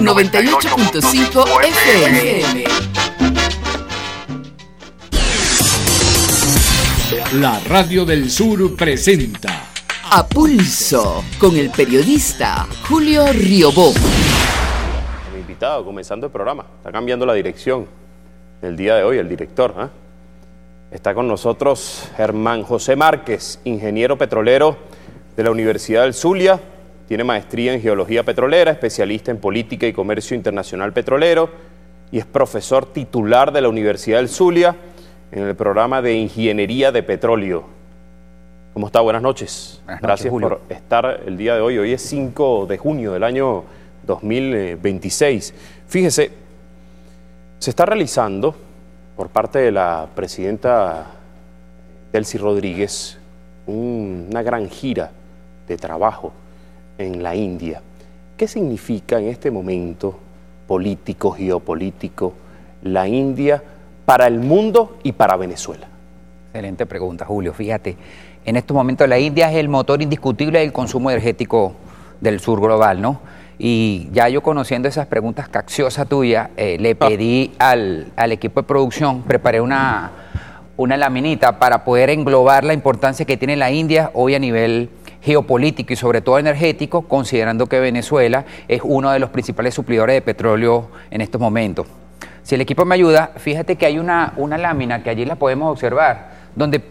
98.5 FM. La Radio del Sur presenta A Pulso, con el periodista Julio Riobó. Mi invitado, comenzando el programa, está cambiando la dirección el día de hoy, el director. Está con nosotros Germán José Márquez, ingeniero petrolero de la Universidad del Zulia. Tiene maestría en Geología Petrolera, especialista en Política y Comercio Internacional Petrolero y es profesor titular de la Universidad del Zulia en el programa de Ingeniería de Petróleo. ¿Cómo está? Buenas noches. Gracias por estar el día de hoy. Hoy es 5 de junio del año 2026. Fíjese, se está realizando por parte de la presidenta Delcy Rodríguez una gran gira de trabajo en la India. ¿Qué significa en este momento político, geopolítico, la India para el mundo y para Venezuela? Excelente pregunta, Julio. Fíjate, en estos momentos la India es el motor indiscutible del consumo energético del sur global, ¿no? Y ya yo conociendo esas preguntas capciosas tuyas, le pedí al equipo de producción, preparé una laminita para poder englobar la importancia que tiene la India hoy a nivel geopolítico y sobre todo energético, considerando que Venezuela es uno de los principales suplidores de petróleo en estos momentos. Si el equipo me ayuda, fíjate que hay una lámina que allí la podemos observar, donde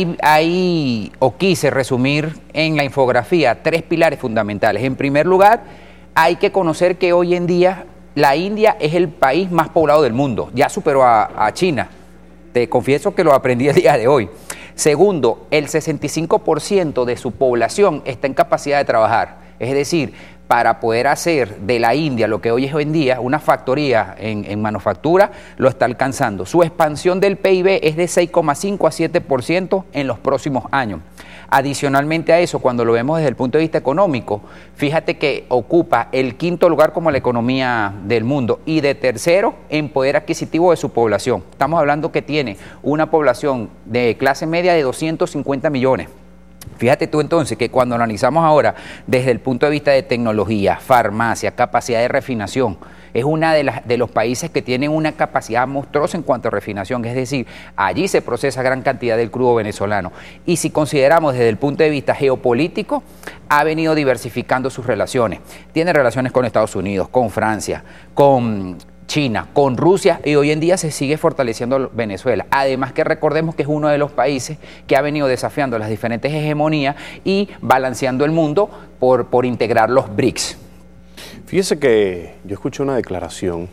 quise resumir en la infografía 3 pilares fundamentales. En primer lugar, hay que conocer que hoy en día la India es el país más poblado del mundo, ya superó a China. Te confieso que lo aprendí el día de hoy. Segundo, el 65% de su población está en capacidad de trabajar. Es decir, para poder hacer de la India lo que hoy es en día una factoría en manufactura, lo está alcanzando. Su expansión del PIB es de 6,5 a 7% en los próximos años. Adicionalmente a eso, cuando lo vemos desde el punto de vista económico, fíjate que ocupa el 5º lugar como la economía del mundo y de tercero en poder adquisitivo de su población. Estamos hablando que tiene una población de clase media de 250 millones. Fíjate tú entonces que cuando analizamos ahora desde el punto de vista de tecnología, farmacia, capacidad de refinación, es una de los países que tienen una capacidad monstruosa en cuanto a refinación, es decir, allí se procesa gran cantidad del crudo venezolano. Y si consideramos desde el punto de vista geopolítico, ha venido diversificando sus relaciones. Tiene relaciones con Estados Unidos, con Francia, con China, con Rusia, y hoy en día se sigue fortaleciendo Venezuela. Además que recordemos que es uno de los países que ha venido desafiando las diferentes hegemonías y balanceando el mundo por integrar los BRICS. Fíjese que yo escuché una declaración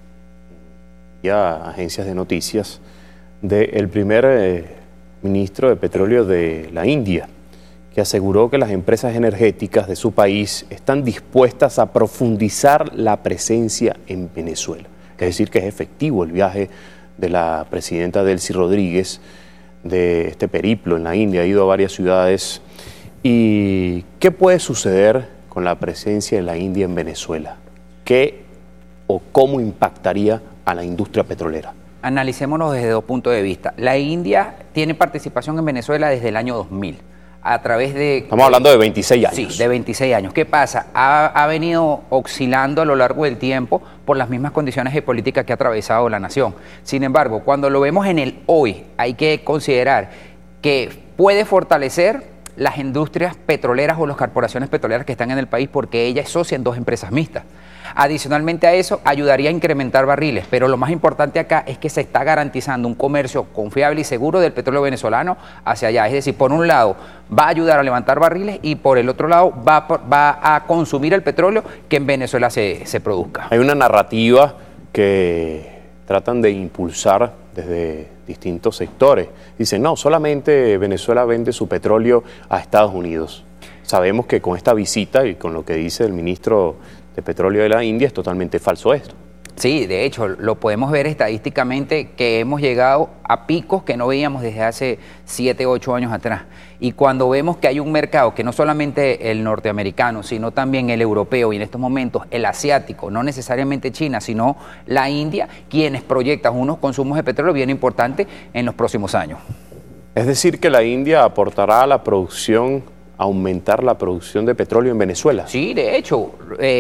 ya agencias de noticias del primer ministro de petróleo de la India, que aseguró que las empresas energéticas de su país están dispuestas a profundizar la presencia en Venezuela. Es decir, que es efectivo el viaje de la presidenta Delcy Rodríguez de este periplo en la India, ha ido a varias ciudades. ¿Y qué puede suceder con la presencia de la India en Venezuela? ¿Qué o cómo impactaría a la industria petrolera? Analicémonos desde 2 puntos de vista. La India tiene participación en Venezuela desde el año 2000. A través de... Estamos hablando de 26 años. Sí, de 26 años. ¿Qué pasa? Ha venido oscilando a lo largo del tiempo por las mismas condiciones geopolíticas que ha atravesado la nación. Sin embargo, cuando lo vemos en el hoy, hay que considerar que puede fortalecer las industrias petroleras o las corporaciones petroleras que están en el país porque ella es socia en 2 empresas mixtas. Adicionalmente a eso, ayudaría a incrementar barriles, pero lo más importante acá es que se está garantizando un comercio confiable y seguro del petróleo venezolano hacia allá. Es decir, por un lado va a ayudar a levantar barriles y por el otro lado va a consumir el petróleo que en Venezuela se produzca. Hay una narrativa que tratan de impulsar desde distintos sectores. Dicen, no, solamente Venezuela vende su petróleo a Estados Unidos. Sabemos que con esta visita y con lo que dice el ministro de Petróleo de la India es totalmente falso esto. Sí, de hecho, lo podemos ver estadísticamente que hemos llegado a picos que no veíamos desde hace 7, 8 años atrás. Y cuando vemos que hay un mercado que no solamente el norteamericano, sino también el europeo y en estos momentos el asiático, no necesariamente China, sino la India, quienes proyectan unos consumos de petróleo bien importantes en los próximos años. Es decir, que la India aportará a la producción, aumentar la producción de petróleo en Venezuela. Sí, de hecho,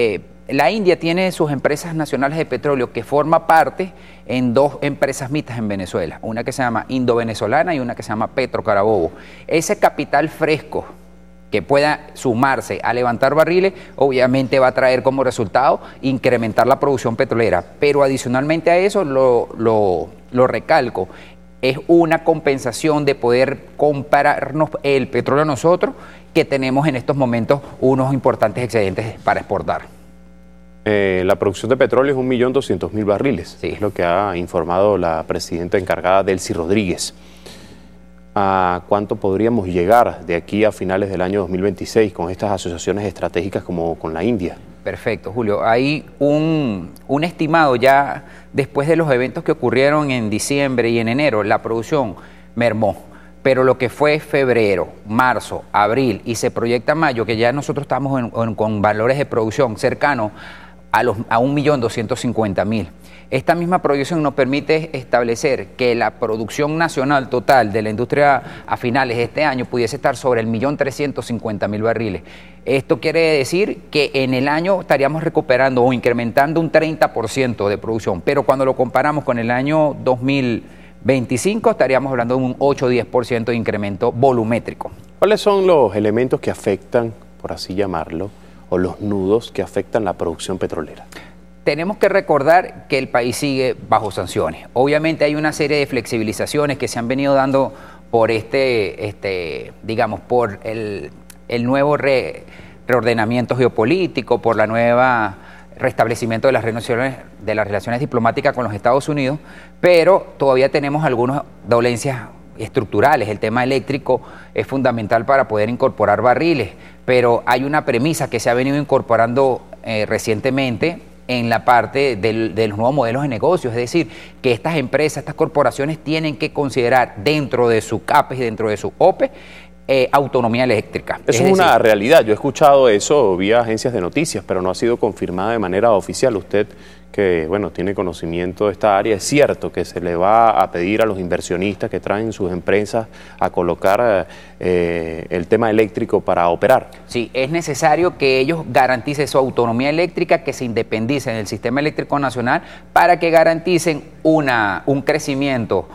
la India tiene sus empresas nacionales de petróleo que forma parte en dos empresas mixtas en Venezuela, una que se llama Indo-Venezolana y una que se llama Petro Carabobo. Ese capital fresco que pueda sumarse a levantar barriles, obviamente va a traer como resultado incrementar la producción petrolera, pero adicionalmente a eso, lo recalco, es una compensación de poder comprarnos el petróleo nosotros, que tenemos en estos momentos unos importantes excedentes para exportar. La producción de petróleo es 1.200.000 barriles, sí. Es lo que ha informado la presidenta encargada, Delcy Rodríguez. ¿A cuánto podríamos llegar de aquí a finales del año 2026 con estas asociaciones estratégicas como con la India? Perfecto, Julio. Hay un estimado ya después de los eventos que ocurrieron en diciembre y en enero, la producción mermó. Pero lo que fue febrero, marzo, abril y se proyecta mayo, que ya nosotros estamos con valores de producción cercanos a 1.250.000. Esta misma proyección nos permite establecer que la producción nacional total de la industria a finales de este año pudiese estar sobre el 1.350.000 barriles. Esto quiere decir que en el año estaríamos recuperando o incrementando un 30% de producción, pero cuando lo comparamos con el año 2025 estaríamos hablando de un 8 o 10% de incremento volumétrico. ¿Cuáles son los elementos que afectan, por así llamarlo, o los nudos que afectan la producción petrolera? Tenemos que recordar que el país sigue bajo sanciones. Obviamente hay una serie de flexibilizaciones que se han venido dando por digamos, por el nuevo reordenamiento geopolítico, por la nueva restablecimiento de las relaciones diplomáticas con los Estados Unidos, pero todavía tenemos algunas dolencias estructurales. El tema eléctrico es fundamental para poder incorporar barriles, pero hay una premisa que se ha venido incorporando recientemente en la parte de los nuevos modelos de negocios, es decir, que estas empresas, estas corporaciones tienen que considerar dentro de su CAPEX y dentro de su OPE autonomía eléctrica. Eso es una realidad. Yo he escuchado eso vía agencias de noticias, pero no ha sido confirmada de manera oficial. Usted, que bueno, tiene conocimiento de esta área, ¿es cierto que se le va a pedir a los inversionistas que traen sus empresas a colocar el tema eléctrico para operar? Sí, es necesario que ellos garanticen su autonomía eléctrica, que se independicen del sistema eléctrico nacional para que garanticen un crecimiento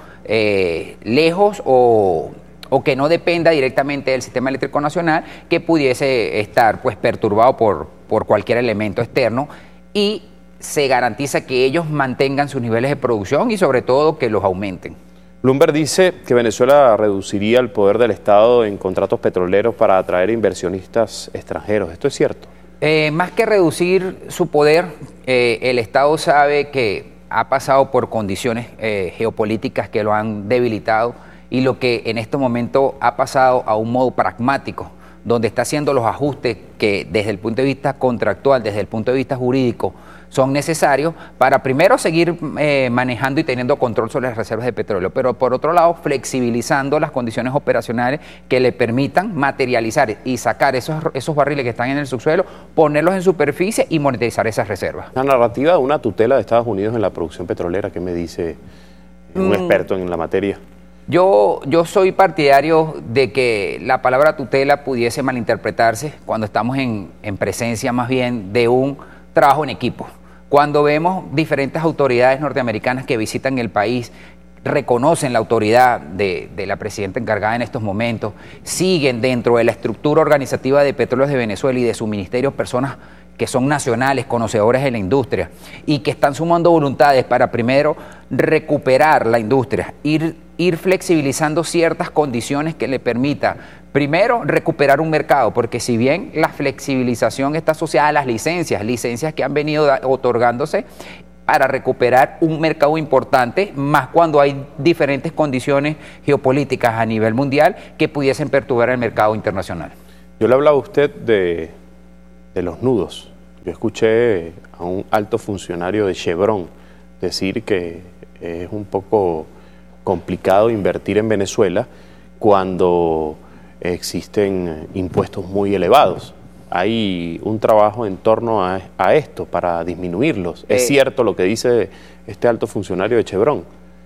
lejos o que no dependa directamente del sistema eléctrico nacional, que pudiese estar pues perturbado por cualquier elemento externo, y se garantiza que ellos mantengan sus niveles de producción y sobre todo que los aumenten. Bloomberg dice que Venezuela reduciría el poder del Estado en contratos petroleros para atraer inversionistas extranjeros. ¿Esto es cierto? Más que reducir su poder, el Estado sabe que ha pasado por condiciones geopolíticas que lo han debilitado, y lo que en este momento ha pasado a un modo pragmático, donde está haciendo los ajustes que desde el punto de vista contractual, desde el punto de vista jurídico, son necesarios para primero seguir manejando y teniendo control sobre las reservas de petróleo, pero por otro lado flexibilizando las condiciones operacionales que le permitan materializar y sacar esos barriles que están en el subsuelo, ponerlos en superficie y monetizar esas reservas. La narrativa de una tutela de Estados Unidos en la producción petrolera, ¿qué me dice un experto en la materia? Yo soy partidario de que la palabra tutela pudiese malinterpretarse cuando estamos en presencia más bien de un trabajo en equipo. Cuando vemos diferentes autoridades norteamericanas que visitan el país, reconocen la autoridad de la presidenta encargada en estos momentos, siguen dentro de la estructura organizativa de Petróleos de Venezuela y de su ministerio personas que son nacionales, conocedores de la industria y que están sumando voluntades para primero recuperar la industria, ir flexibilizando ciertas condiciones que le permita primero recuperar un mercado, porque si bien la flexibilización está asociada a las licencias que han venido otorgándose para recuperar un mercado importante, más cuando hay diferentes condiciones geopolíticas a nivel mundial que pudiesen perturbar el mercado internacional. Yo le hablaba a usted de los nudos. Yo escuché a un alto funcionario de Chevron decir que es un poco complicado invertir en Venezuela cuando existen impuestos muy elevados. Hay un trabajo en torno a esto para disminuirlos. ¿Es cierto lo que dice este alto funcionario de Chevron?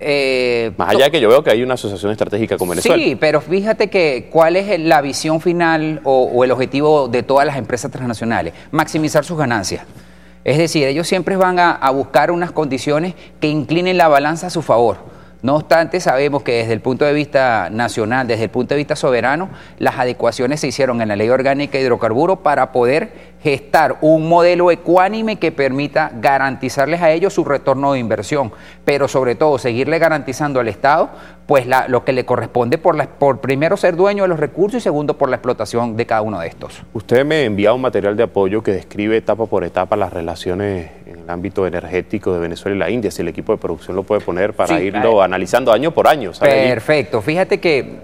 Más allá de que yo veo que hay una asociación estratégica con Venezuela. Sí, pero fíjate que cuál es la visión final o el objetivo de todas las empresas transnacionales: maximizar sus ganancias. Es decir, ellos siempre van a buscar unas condiciones que inclinen la balanza a su favor. No obstante, sabemos que desde el punto de vista nacional, desde el punto de vista soberano, las adecuaciones se hicieron en la Ley Orgánica de Hidrocarburos para poder gestar un modelo ecuánime que permita garantizarles a ellos su retorno de inversión, pero sobre todo seguirle garantizando al Estado pues lo que le corresponde por primero ser dueño de los recursos y segundo por la explotación de cada uno de estos. Usted me envía un material de apoyo que describe etapa por etapa las relaciones en el ámbito energético de Venezuela y la India. Si el equipo de producción lo puede poner para irlo analizando año por año. Perfecto. Fíjate que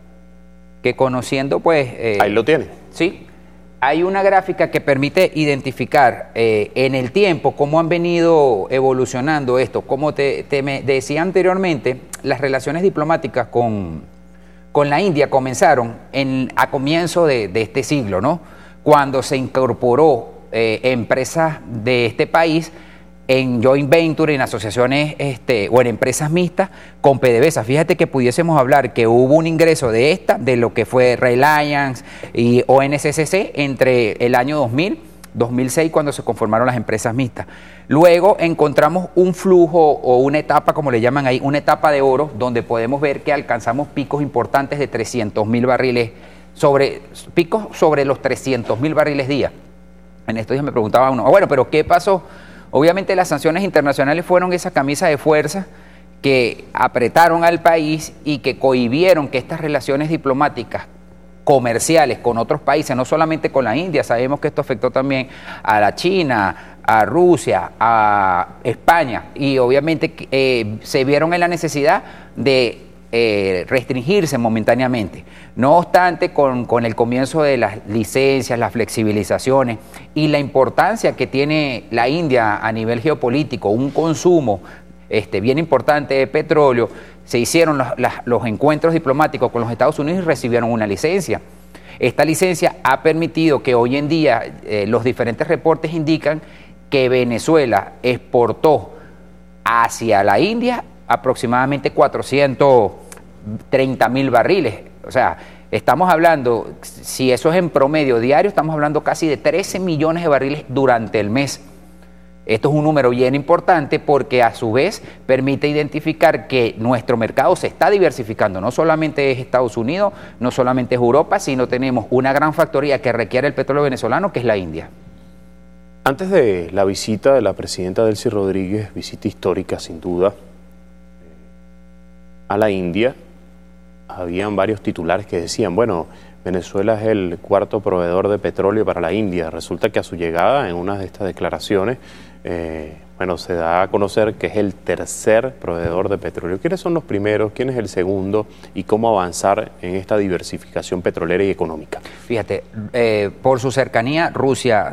conociendo pues... ahí lo tiene. Sí. Hay una gráfica que permite identificar en el tiempo cómo han venido evolucionando esto. Como me decía anteriormente, las relaciones diplomáticas con la India comenzaron a comienzo de este siglo, ¿no? Cuando se incorporó empresas de este país en joint venture, en asociaciones o en empresas mixtas con PDVSA. Fíjate que pudiésemos hablar que hubo un ingreso de lo que fue Reliance y ONSCC entre el año 2000, 2006, cuando se conformaron las empresas mixtas. Luego encontramos un flujo o una etapa, como le llaman ahí, una etapa de oro, donde podemos ver que alcanzamos picos importantes de 300.000 barriles, picos sobre los 300.000 barriles día. En estos días me preguntaba uno, bueno, pero ¿qué pasó? Obviamente las sanciones internacionales fueron esa camisa de fuerza que apretaron al país y que cohibieron que estas relaciones diplomáticas comerciales con otros países, no solamente con la India, sabemos que esto afectó también a la China, a Rusia, a España, y obviamente se vieron en la necesidad de restringirse momentáneamente. No obstante, con el comienzo de las licencias, las flexibilizaciones y la importancia que tiene la India a nivel geopolítico, un consumo bien importante de petróleo, se hicieron los encuentros diplomáticos con los Estados Unidos y recibieron una licencia. Esta licencia ha permitido que hoy en día los diferentes reportes indican que Venezuela exportó hacia la India aproximadamente 430.000 barriles. O sea, estamos hablando, si eso es en promedio diario, estamos hablando casi de 13 millones de barriles durante el mes. Esto es un número bien importante porque a su vez permite identificar que nuestro mercado se está diversificando. No solamente es Estados Unidos, no solamente es Europa, sino tenemos una gran factoría que requiere el petróleo venezolano, que es la India. Antes de la visita de la presidenta Delcy Rodríguez, visita histórica sin duda, a la India, habían varios titulares que decían, bueno, Venezuela es el cuarto proveedor de petróleo para la India. Resulta que a su llegada, en una de estas declaraciones, se da a conocer que es el tercer proveedor de petróleo. ¿Quiénes son los primeros? ¿Quién es el segundo? ¿Y cómo avanzar en esta diversificación petrolera y económica? Fíjate, por su cercanía, Rusia,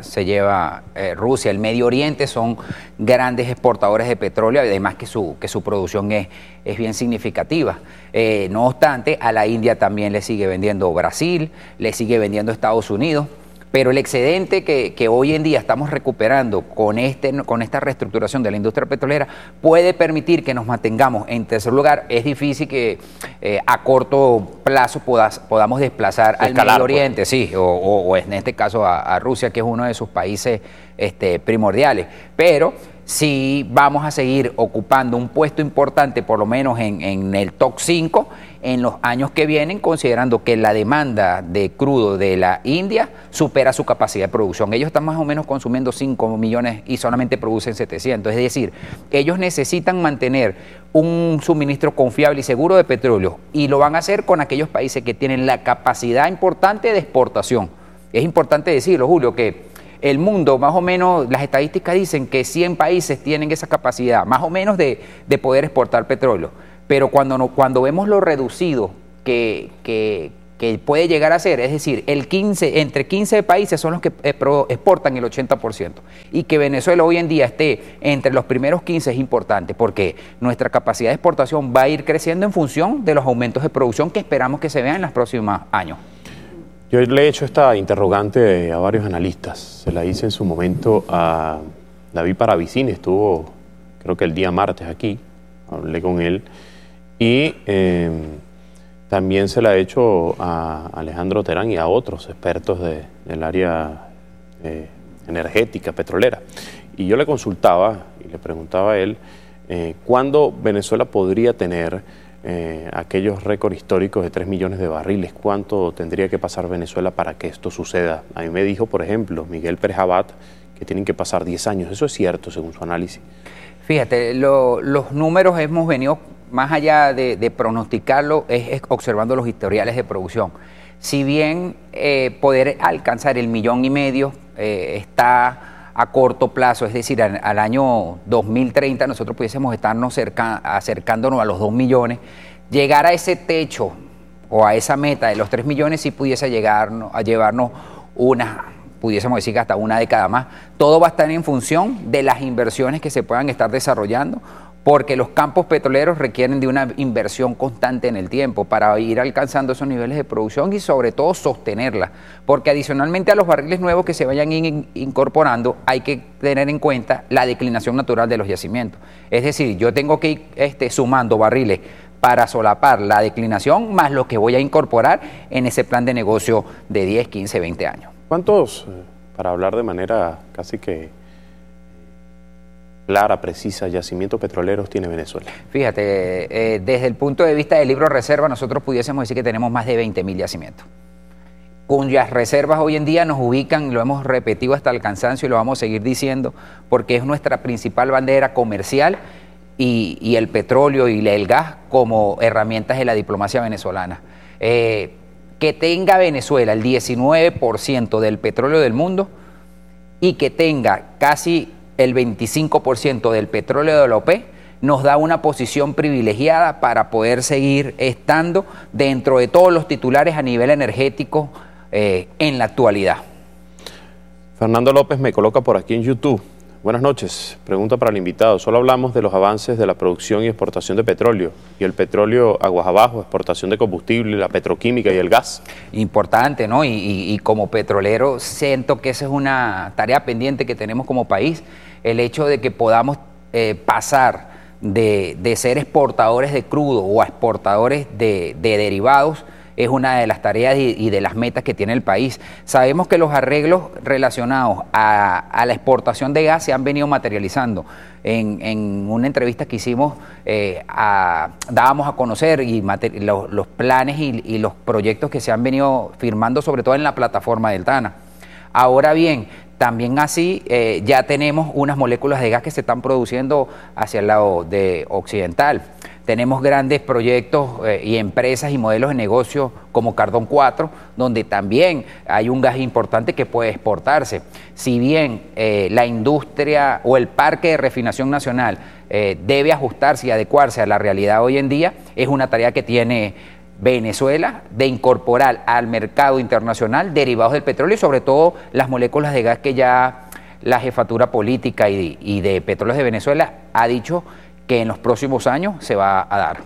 el Medio Oriente son grandes exportadores de petróleo, además que su producción es bien significativa. No obstante, a la India también le sigue vendiendo Brasil, le sigue vendiendo Estados Unidos. Pero el excedente que hoy en día estamos recuperando con esta reestructuración de la industria petrolera puede permitir que nos mantengamos en tercer lugar. Es difícil que a corto plazo podamos desplazar al Medio Oriente, sí, o en este caso a Rusia, que es uno de sus países primordiales. Pero sí vamos a seguir ocupando un puesto importante, por lo menos en el top 5, en los años que vienen, considerando que la demanda de crudo de la India supera su capacidad de producción. Ellos están más o menos consumiendo 5 millones y solamente producen 700. Es decir, ellos necesitan mantener un suministro confiable y seguro de petróleo, y lo van a hacer con aquellos países que tienen la capacidad importante de exportación. Es importante decirlo, Julio, que el mundo, más o menos, las estadísticas dicen que 100 países tienen esa capacidad, más o menos, de poder exportar petróleo. Pero cuando vemos lo reducido que puede llegar a ser, es decir, entre 15 países son los que exportan el 80%. Y que Venezuela hoy en día esté entre los primeros 15 es importante, porque nuestra capacidad de exportación va a ir creciendo en función de los aumentos de producción que esperamos que se vean en los próximos años. Yo le he hecho esta interrogante a varios analistas. Se la hice en su momento a David Paravicini, estuvo creo que el día martes aquí, hablé con él. Y también se la he hecho a Alejandro Terán y a otros expertos del área energética, petrolera. Y yo le consultaba y le preguntaba a él cuándo Venezuela podría tener aquellos récords históricos de 3 millones de barriles. ¿Cuánto tendría que pasar Venezuela para que esto suceda? A mí me dijo, por ejemplo, Miguel Pérez Abad, que tienen que pasar 10 años. ¿Eso es cierto según su análisis? Fíjate, los números hemos venido, más allá de pronosticarlo, es observando los historiales de producción. Si bien poder alcanzar el 1,5 millones está a corto plazo, es decir, al año 2030 nosotros pudiésemos estarnos acercándonos a los 2 millones, llegar a ese techo o a esa meta de los 3 millones sí pudiese a llevarnos pudiésemos decir que hasta una década más. Todo va a estar en función de las inversiones que se puedan estar desarrollando, porque los campos petroleros requieren de una inversión constante en el tiempo para ir alcanzando esos niveles de producción y sobre todo sostenerla, porque adicionalmente a los barriles nuevos que se vayan incorporando hay que tener en cuenta la declinación natural de los yacimientos. Es decir, yo tengo que ir sumando barriles para solapar la declinación más lo que voy a incorporar en ese plan de negocio de 10, 15, 20 años. ¿Cuántos, para hablar de manera casi que clara, precisa, yacimientos petroleros tiene Venezuela? Fíjate, desde el punto de vista del libro reserva, nosotros pudiésemos decir que tenemos más de 20.000 yacimientos, cuyas reservas hoy en día nos ubican, lo hemos repetido hasta el cansancio y lo vamos a seguir diciendo, porque es nuestra principal bandera comercial y el petróleo y el gas como herramientas de la diplomacia venezolana. Que tenga Venezuela el 19% del petróleo del mundo y que tenga casi el 25% del petróleo de la OPEP nos da una posición privilegiada para poder seguir estando dentro de todos los titulares a nivel energético en la actualidad. Fernando López me coloca por aquí en YouTube. Buenas noches. Pregunta para el invitado. Solo hablamos de los avances de la producción y exportación de petróleo y el petróleo aguas abajo, exportación de combustible, la petroquímica y el gas. Importante, ¿no? Y como petrolero siento que esa es una tarea pendiente que tenemos como país, el hecho de que podamos pasar de ser exportadores de crudo o a exportadores de derivados es una de las tareas y de las metas que tiene el país. Sabemos que los arreglos relacionados a la exportación de gas se han venido materializando. En una entrevista que hicimos dábamos a conocer los planes y los proyectos que se han venido firmando, sobre todo en la plataforma del Tana. Ahora bien, también así ya tenemos unas moléculas de gas que se están produciendo hacia el lado occidental. Tenemos grandes proyectos y empresas y modelos de negocio como Cardón 4, donde también hay un gas importante que puede exportarse. Si bien la industria o el parque de refinación nacional debe ajustarse y adecuarse a la realidad hoy en día, es una tarea que tiene Venezuela de incorporar al mercado internacional derivados del petróleo y sobre todo las moléculas de gas que ya la jefatura política y de Petróleos de Venezuela ha dicho que en los próximos años se va a dar.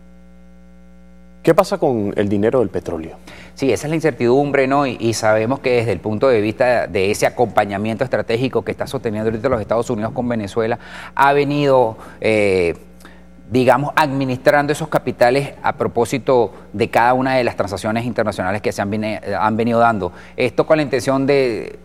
¿Qué pasa con el dinero del petróleo? Sí, esa es la incertidumbre, ¿no? Y sabemos que desde el punto de vista de ese acompañamiento estratégico que está sosteniendo ahorita los Estados Unidos con Venezuela, ha venido, administrando esos capitales a propósito de cada una de las transacciones internacionales que se han venido dando. Esto con la intención de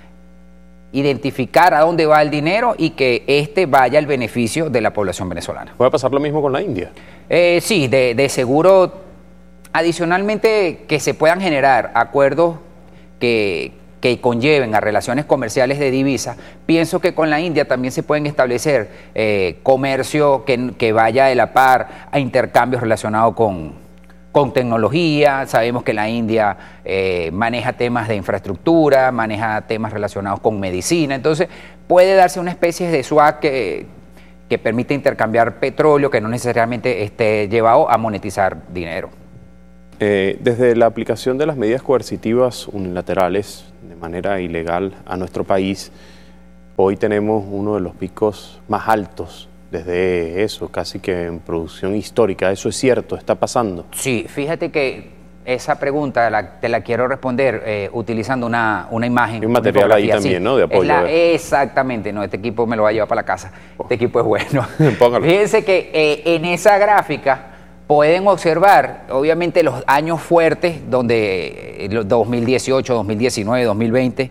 identificar a dónde va el dinero y que vaya al beneficio de la población venezolana. ¿Puede pasar lo mismo con la India? Sí, de seguro, adicionalmente que se puedan generar acuerdos que conlleven a relaciones comerciales de divisas, pienso que con la India también se pueden establecer comercio que vaya de la par a intercambios relacionados con tecnología. Sabemos que la India maneja temas de infraestructura, maneja temas relacionados con medicina, entonces puede darse una especie de swap que permite intercambiar petróleo que no necesariamente esté llevado a monetizar dinero. Desde la aplicación de las medidas coercitivas unilaterales de manera ilegal a nuestro país, hoy tenemos uno de los picos más altos desde eso, casi que en producción histórica. ¿Eso es cierto? ¿Está pasando? Sí, fíjate que esa pregunta te la quiero responder utilizando una imagen. Hay un material ahí también, sí, ¿no? De apoyo. Exactamente, no, este equipo me lo va a llevar para la casa. Este equipo es bueno. Póngalo. Fíjense que en esa gráfica pueden observar, obviamente, los años fuertes, donde 2018, 2019, 2020,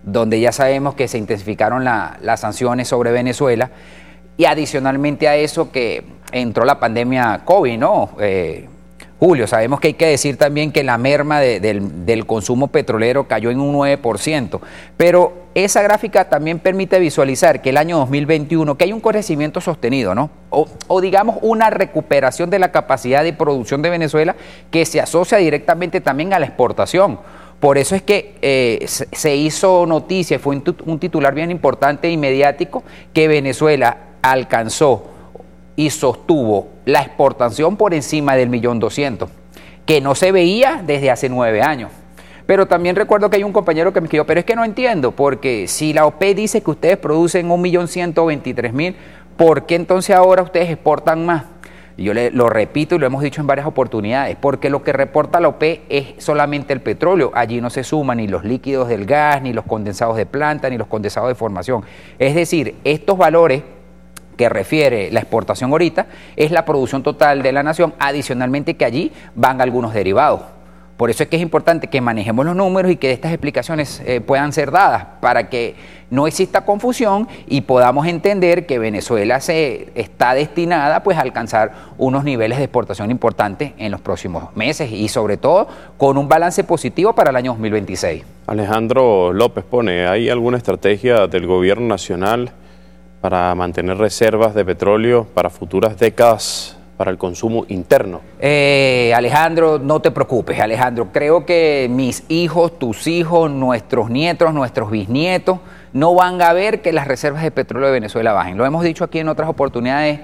donde ya sabemos que se intensificaron las sanciones sobre Venezuela, y adicionalmente a eso que entró la pandemia COVID, ¿no? Julio, sabemos que hay que decir también que la merma del consumo petrolero cayó en un 9%, pero esa gráfica también permite visualizar que el año 2021, que hay un crecimiento sostenido, ¿no? O digamos una recuperación de la capacidad de producción de Venezuela que se asocia directamente también a la exportación. Por eso es que se hizo noticia, fue un titular bien importante y mediático, que Venezuela alcanzó y sostuvo la exportación por encima del 1.200.000, que no se veía desde hace 9 años. Pero también recuerdo que hay un compañero que me escribió, pero es que no entiendo, porque si la OPE dice que ustedes producen 1.123.000, ¿por qué entonces ahora ustedes exportan más? Y yo lo repito y lo hemos dicho en varias oportunidades, porque lo que reporta la OPE es solamente el petróleo. Allí no se suman ni los líquidos del gas, ni los condensados de planta, ni los condensados de formación. Es decir, estos valores que refiere la exportación ahorita es la producción total de la nación, adicionalmente que allí van algunos derivados. Por eso es que es importante que manejemos los números y que estas explicaciones puedan ser dadas para que no exista confusión y podamos entender que Venezuela está destinada pues a alcanzar unos niveles de exportación importantes en los próximos meses y sobre todo con un balance positivo para el año 2026. Alejandro López pone, ¿hay alguna estrategia del gobierno nacional para mantener reservas de petróleo para futuras décadas para el consumo interno? Alejandro, no te preocupes, Alejandro. Creo que mis hijos, tus hijos, nuestros nietos, nuestros bisnietos no van a ver que las reservas de petróleo de Venezuela bajen. Lo hemos dicho aquí en otras oportunidades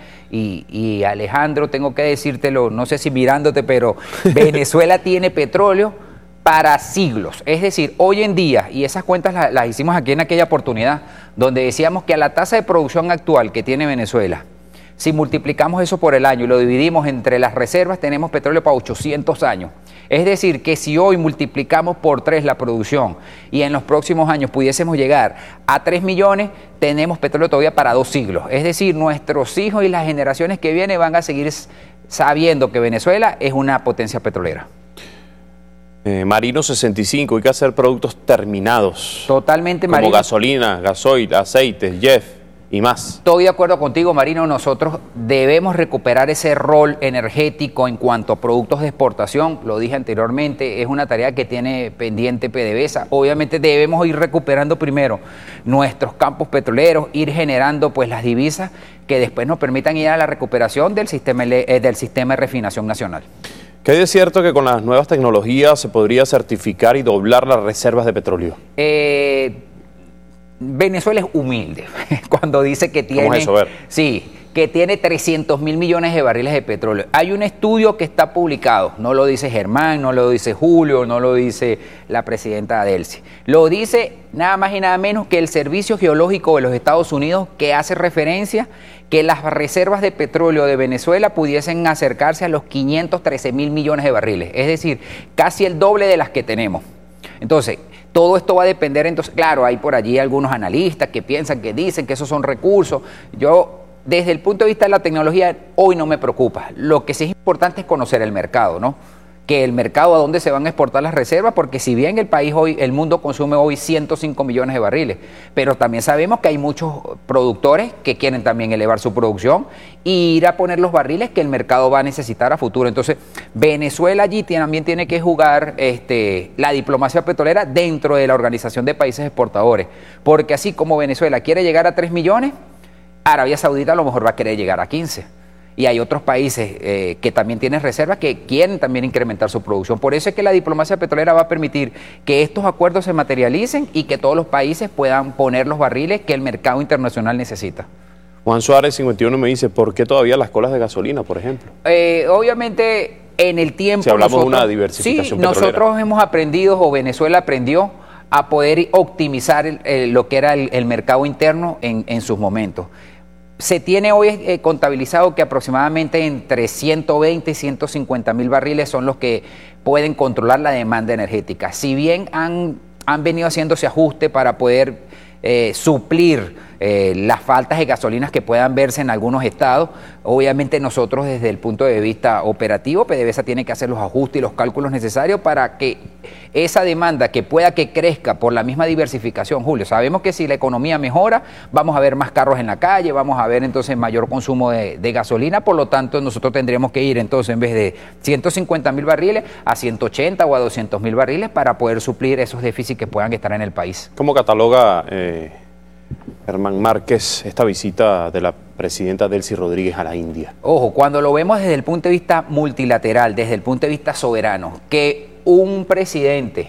y Alejandro, tengo que decírtelo, no sé si mirándote, pero Venezuela tiene petróleo para siglos. Es decir, hoy en día, y esas cuentas las hicimos aquí en aquella oportunidad, donde decíamos que a la tasa de producción actual que tiene Venezuela, si multiplicamos eso por el año y lo dividimos entre las reservas, tenemos petróleo para 800 años. Es decir, que si hoy multiplicamos por 3 la producción y en los próximos años pudiésemos llegar a 3 millones, tenemos petróleo todavía para 2 siglos. Es decir, nuestros hijos y las generaciones que vienen van a seguir sabiendo que Venezuela es una potencia petrolera. Marino 65, hay que hacer productos terminados. Totalmente, como Marino. Como gasolina, gasoil, aceites, jet y más. Estoy de acuerdo contigo, Marino. Nosotros debemos recuperar ese rol energético en cuanto a productos de exportación. Lo dije anteriormente, es una tarea que tiene pendiente PDVSA. Obviamente debemos ir recuperando primero nuestros campos petroleros, ir generando pues las divisas que después nos permitan ir a la recuperación del sistema de refinación nacional. ¿Qué hay de cierto que con las nuevas tecnologías se podría certificar y doblar las reservas de petróleo? Venezuela es humilde cuando dice que tiene... ¿Cómo es eso? A ver. Sí, que tiene 300.000 millones de barriles de petróleo. Hay un estudio que está publicado, no lo dice Germán, no lo dice Julio, no lo dice la presidenta Adelcy. Lo dice nada más y nada menos que el Servicio Geológico de los Estados Unidos, que hace referencia que las reservas de petróleo de Venezuela pudiesen acercarse a los 513.000 millones de barriles, es decir, casi el doble de las que tenemos. Entonces, todo esto va a depender, entonces, claro, hay por allí algunos analistas que piensan, que dicen que esos son recursos. Yo, desde el punto de vista de la tecnología, hoy no me preocupa. Lo que sí es importante es conocer el mercado, ¿no? Que el mercado a dónde se van a exportar las reservas, porque si bien el país hoy, el mundo consume hoy 105 millones de barriles, pero también sabemos que hay muchos productores que quieren también elevar su producción e ir a poner los barriles que el mercado va a necesitar a futuro. Entonces, Venezuela allí también tiene que jugar la diplomacia petrolera dentro de la Organización de Países Exportadores, porque así como Venezuela quiere llegar a 3 millones, Arabia Saudita a lo mejor va a querer llegar a 15. Y hay otros países que también tienen reservas que quieren también incrementar su producción. Por eso es que la diplomacia petrolera va a permitir que estos acuerdos se materialicen y que todos los países puedan poner los barriles que el mercado internacional necesita. Juan Suárez 51 me dice, ¿por qué todavía las colas de gasolina, por ejemplo? Obviamente en el tiempo... Si hablamos de una diversificación petrolera. Nosotros hemos aprendido, o Venezuela aprendió, a poder optimizar lo que era el mercado interno en sus momentos. Se tiene hoy contabilizado que aproximadamente entre 120 y 150 mil barriles son los que pueden controlar la demanda energética. Si bien han venido haciéndose ajustes para poder suplir las faltas de gasolinas que puedan verse en algunos estados. Obviamente nosotros desde el punto de vista operativo, PDVSA tiene que hacer los ajustes y los cálculos necesarios para que esa demanda que pueda que crezca por la misma diversificación, Julio. Sabemos que si la economía mejora, vamos a ver más carros en la calle, vamos a ver entonces mayor consumo de gasolina, por lo tanto nosotros tendríamos que ir entonces en vez de 150.000 barriles a 180 o a 200.000 barriles para poder suplir esos déficits que puedan estar en el país. ¿Cómo cataloga Germán Márquez esta visita de la presidenta Delcy Rodríguez a la India? Ojo, cuando lo vemos desde el punto de vista multilateral, desde el punto de vista soberano, que un presidente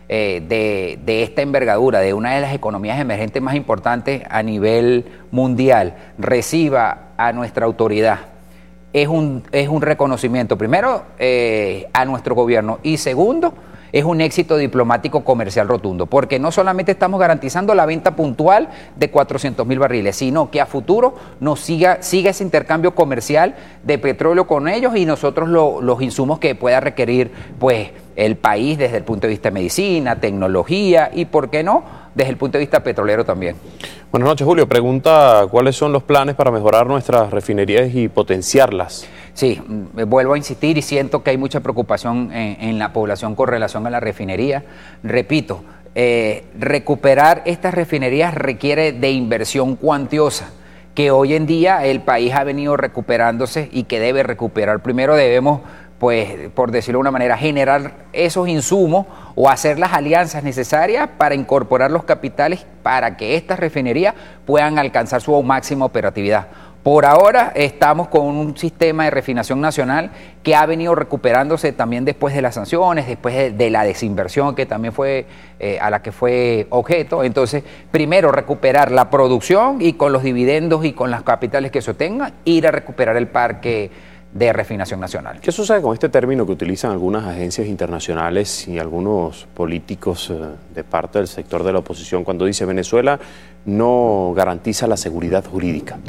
de esta envergadura, de una de las economías emergentes más importantes a nivel mundial, reciba a nuestra autoridad, es un reconocimiento, primero, a nuestro gobierno, y segundo, es un éxito diplomático comercial rotundo, porque no solamente estamos garantizando la venta puntual de 400.000 barriles, sino que a futuro nos siga ese intercambio comercial de petróleo con ellos y nosotros los insumos que pueda requerir pues el país desde el punto de vista de medicina, tecnología y, ¿por qué no?, desde el punto de vista petrolero también. Buenas noches, Julio. Pregunta, ¿cuáles son los planes para mejorar nuestras refinerías y potenciarlas? Sí, vuelvo a insistir y siento que hay mucha preocupación en la población con relación a la refinería. Repito, recuperar estas refinerías requiere de inversión cuantiosa, que hoy en día el país ha venido recuperándose y que debe recuperar. Primero debemos, pues, por decirlo de una manera, generar esos insumos o hacer las alianzas necesarias para incorporar los capitales para que estas refinerías puedan alcanzar su máxima operatividad. Por ahora estamos con un sistema de refinación nacional que ha venido recuperándose también después de las sanciones, después de la desinversión que también fue a la que fue objeto. Entonces, primero recuperar la producción y con los dividendos y con los capitales que se obtengan, ir a recuperar el parque de refinación nacional. ¿Qué sucede con este término que utilizan algunas agencias internacionales y algunos políticos de parte del sector de la oposición cuando dice Venezuela no garantiza la seguridad jurídica?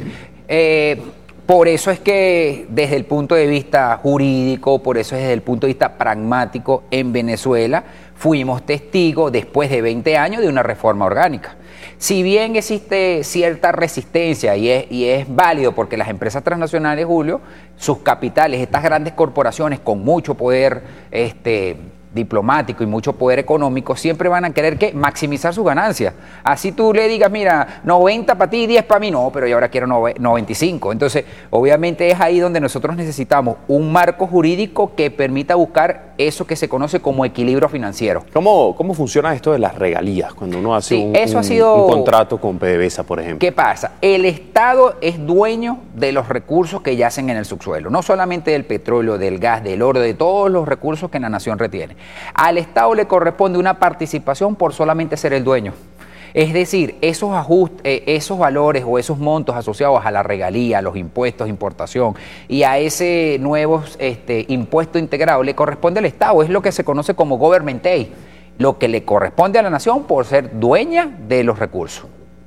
Por eso es que desde el punto de vista jurídico, por eso es desde el punto de vista pragmático, en Venezuela fuimos testigos después de 20 años de una reforma orgánica. Si bien existe cierta resistencia y es válido porque las empresas transnacionales, Julio, sus capitales, estas grandes corporaciones con mucho poder diplomático y mucho poder económico, siempre van a querer que maximizar sus ganancias. Así tú le digas, mira, 90 para ti y 10 para mí, no, pero yo ahora quiero 95. Entonces, obviamente es ahí donde nosotros necesitamos un marco jurídico que permita buscar eso que se conoce como equilibrio financiero. ¿Cómo funciona esto de las regalías cuando uno hace un contrato con PDVSA, por ejemplo? ¿Qué pasa? El Estado es dueño de los recursos que yacen en el subsuelo, no solamente del petróleo, del gas, del oro, de todos los recursos que la nación retiene. Al Estado le corresponde una participación por solamente ser el dueño. Es decir, esos ajustes, esos valores o esos montos asociados a la regalía, a los impuestos de importación y a ese nuevo impuesto integrado le corresponde al Estado. Es lo que se conoce como government aid, lo que le corresponde a la nación por ser dueña de los recursos.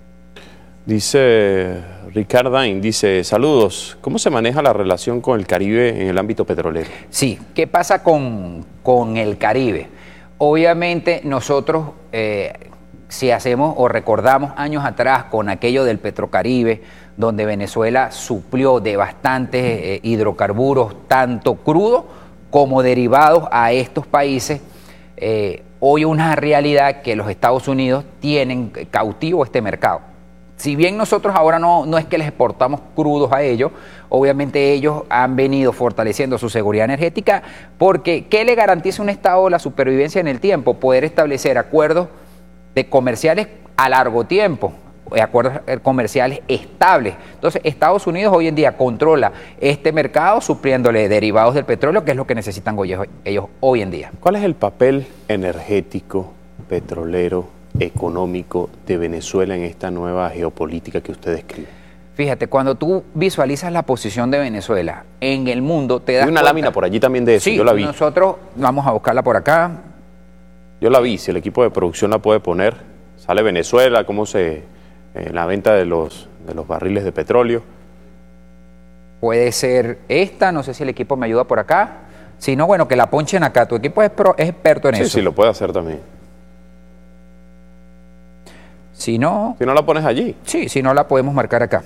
Dice Ricardain, dice, saludos, ¿cómo se maneja la relación con el Caribe en el ámbito petrolero? Sí, ¿qué pasa con el Caribe? Obviamente nosotros, si hacemos o recordamos años atrás con aquello del Petrocaribe, donde Venezuela suplió de bastantes hidrocarburos, tanto crudos como derivados a estos países, hoy una realidad que los Estados Unidos tienen cautivo este mercado. Si bien nosotros ahora no es que les exportamos crudos a ellos, obviamente ellos han venido fortaleciendo su seguridad energética porque ¿qué le garantiza a un Estado la supervivencia en el tiempo? Poder establecer acuerdos comerciales a largo tiempo, acuerdos comerciales estables. Entonces, Estados Unidos hoy en día controla este mercado supliéndole derivados del petróleo, que es lo que necesitan ellos hoy en día. ¿Cuál es el papel energético, petrolero, económico de Venezuela en esta nueva geopolítica que usted describe? Fíjate, cuando tú visualizas la posición de Venezuela en el mundo, te das Hay una cuenta... lámina por allí también de eso, sí, yo la vi. Nosotros vamos a buscarla por acá. Yo la vi, si el equipo de producción la puede poner. Sale Venezuela, cómo la venta de los barriles de petróleo. Puede ser esta, no sé si el equipo me ayuda por acá. Si no, bueno, que la ponchen acá. Tu equipo es experto en eso. Sí, lo puede hacer también. Si no la pones allí. Sí, si no la podemos marcar acá.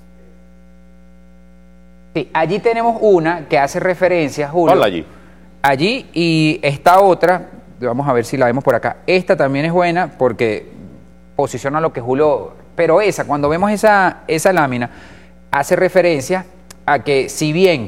Sí, allí tenemos una que hace referencia, Julio. Ponla allí. Allí, y esta otra, vamos a ver si la vemos por acá. Esta también es buena porque posiciona lo que Julio... Pero cuando vemos esa lámina, hace referencia a que si bien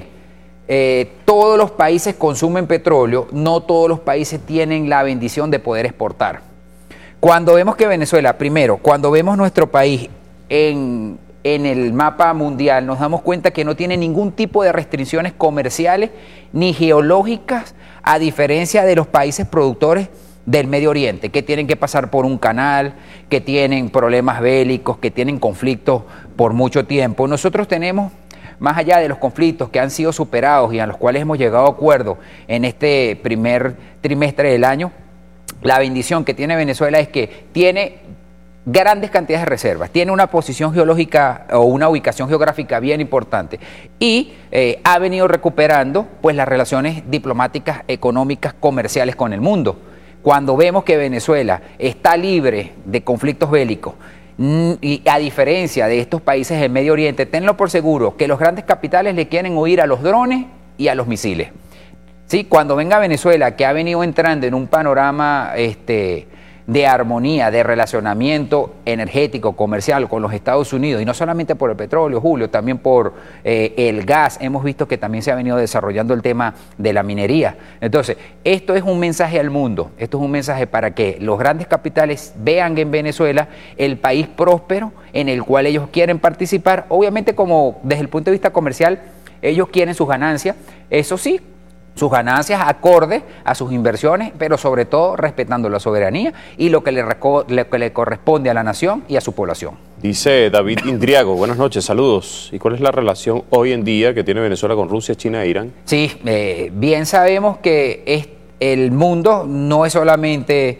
todos los países consumen petróleo, no todos los países tienen la bendición de poder exportar. Cuando vemos que Venezuela, primero, cuando vemos nuestro país en el mapa mundial, nos damos cuenta que no tiene ningún tipo de restricciones comerciales ni geológicas, a diferencia de los países productores del Medio Oriente, que tienen que pasar por un canal, que tienen problemas bélicos, que tienen conflictos por mucho tiempo. Nosotros tenemos, más allá de los conflictos que han sido superados y a los cuales hemos llegado a acuerdo en este primer trimestre del año, la bendición que tiene Venezuela es que tiene grandes cantidades de reservas, tiene una posición geológica o una ubicación geográfica bien importante y ha venido recuperando pues las relaciones diplomáticas, económicas, comerciales con el mundo. Cuando vemos que Venezuela está libre de conflictos bélicos y a diferencia de estos países del Medio Oriente, tenlo por seguro que los grandes capitales le quieren huir a los drones y a los misiles. ¿Sí? Cuando venga Venezuela, que ha venido entrando en un panorama de armonía, de relacionamiento energético, comercial con los Estados Unidos, y no solamente por el petróleo, Julio, también por el gas, hemos visto que también se ha venido desarrollando el tema de la minería. Entonces, esto es un mensaje al mundo, esto es un mensaje para que los grandes capitales vean en Venezuela el país próspero en el cual ellos quieren participar, obviamente como desde el punto de vista comercial, ellos quieren sus ganancias, eso sí, sus ganancias acorde a sus inversiones, pero sobre todo respetando la soberanía y lo que le corresponde a la nación y a su población. Dice David Indriago, buenas noches, saludos. ¿Y cuál es la relación hoy en día que tiene Venezuela con Rusia, China e Irán? Sí, bien sabemos que el mundo no es solamente...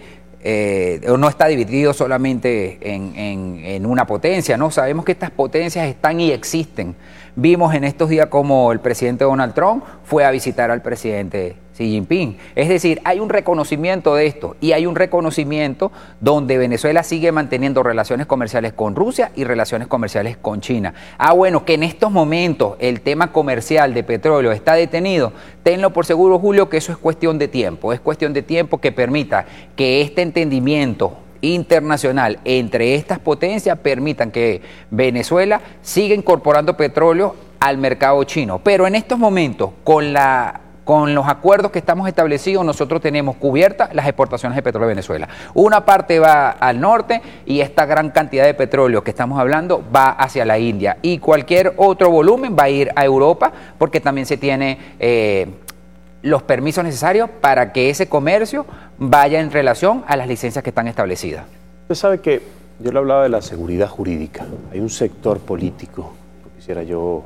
no está dividido solamente en una potencia, ¿no? Sabemos que estas potencias están y existen. Vimos en estos días como el presidente Donald Trump fue a visitar al presidente Xi Jinping. Es decir, hay un reconocimiento de esto y hay un reconocimiento donde Venezuela sigue manteniendo relaciones comerciales con Rusia y relaciones comerciales con China. Bueno, que en estos momentos el tema comercial de petróleo está detenido, tenlo por seguro, Julio, que eso es cuestión de tiempo. Es cuestión de tiempo que permita que este entendimiento internacional entre estas potencias permitan que Venezuela siga incorporando petróleo al mercado chino. Pero en estos momentos, con los acuerdos que estamos establecidos, nosotros tenemos cubiertas las exportaciones de petróleo de Venezuela. Una parte va al norte y esta gran cantidad de petróleo que estamos hablando va hacia la India. Y cualquier otro volumen va a ir a Europa porque también se tiene los permisos necesarios para que ese comercio vaya en relación a las licencias que están establecidas. Usted sabe que yo le hablaba de la seguridad jurídica. Hay un sector político, no quisiera yo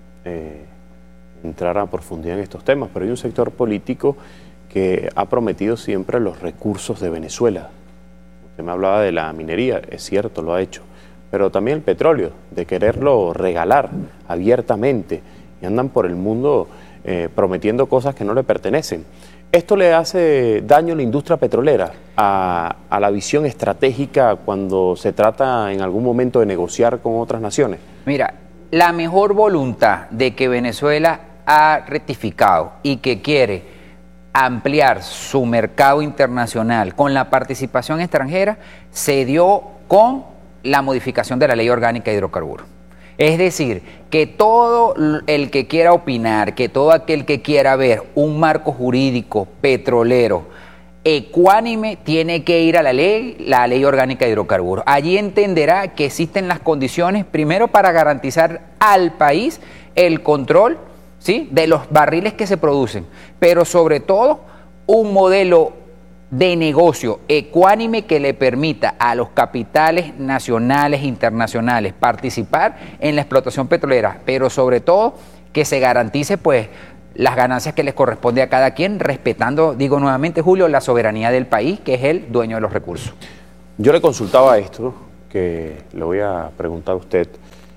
entrar a profundidad en estos temas, pero hay un sector político que ha prometido siempre los recursos de Venezuela. Usted me hablaba de la minería, es cierto, lo ha hecho, pero también el petróleo, de quererlo regalar abiertamente, y andan por el mundo prometiendo cosas que no le pertenecen. ¿Esto le hace daño a la industria petrolera, a la visión estratégica cuando se trata en algún momento de negociar con otras naciones? Mira, la mejor voluntad de que Venezuela ha rectificado y que quiere ampliar su mercado internacional con la participación extranjera se dio con la modificación de la Ley Orgánica de Hidrocarburos. Es decir, que todo el que quiera opinar, que todo aquel que quiera ver un marco jurídico petrolero ecuánime, tiene que ir a la ley orgánica de hidrocarburos. Allí entenderá que existen las condiciones, primero, para garantizar al país el control, ¿sí?, de los barriles que se producen, pero sobre todo un modelo de negocio ecuánime que le permita a los capitales nacionales e internacionales participar en la explotación petrolera, pero sobre todo que se garantice pues las ganancias que les corresponde a cada quien, respetando, digo nuevamente, Julio, la soberanía del país, que es el dueño de los recursos. Yo le consultaba esto, que le voy a preguntar a usted.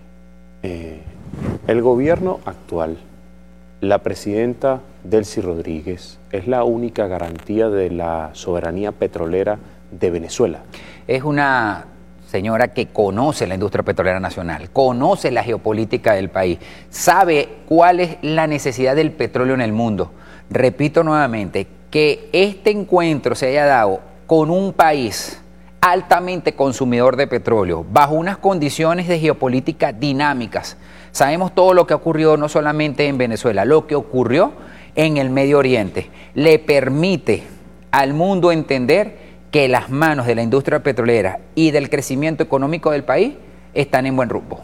El gobierno actual, la presidenta Delcy Rodríguez, ¿es la única garantía de la soberanía petrolera de Venezuela? Es una señora que conoce la industria petrolera nacional, conoce la geopolítica del país, sabe cuál es la necesidad del petróleo en el mundo. Repito nuevamente, que este encuentro se haya dado con un país altamente consumidor de petróleo, bajo unas condiciones de geopolítica dinámicas. Sabemos todo lo que ocurrió no solamente en Venezuela, lo que ocurrió en el Medio Oriente. Le permite al mundo entender que las manos de la industria petrolera y del crecimiento económico del país están en buen rumbo.